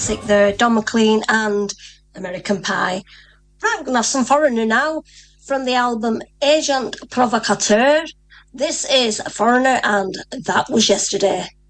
There, Don McLean and American Pie. Right, I'm going to have some Foreigner now from the album Agent Provocateur. This is Foreigner and That Was Yesterday.